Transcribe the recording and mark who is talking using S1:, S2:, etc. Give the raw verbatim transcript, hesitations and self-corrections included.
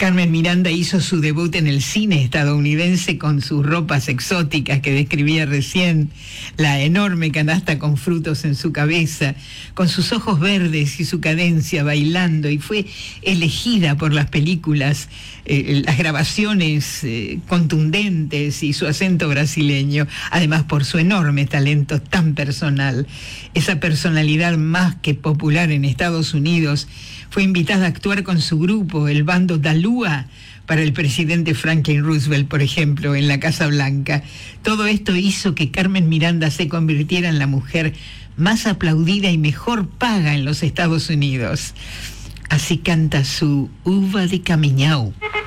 S1: Carmen Miranda hizo su debut en el cine estadounidense con sus ropas exóticas que describía recién, la enorme canasta con frutos en su cabeza, con sus ojos verdes y su cadencia bailando, y fue elegida por las películas, eh, las grabaciones eh, contundentes y su acento brasileño, además por su enorme talento tan personal. Esa personalidad más que popular en Estados Unidos fue invitada a actuar con su grupo, el bando Dalúa, para el presidente Franklin Roosevelt, por ejemplo, en la Casa Blanca. Todo esto hizo que Carmen Miranda se convirtiera en la mujer más aplaudida y mejor paga en los Estados Unidos. Así canta su Uva de Caminhão.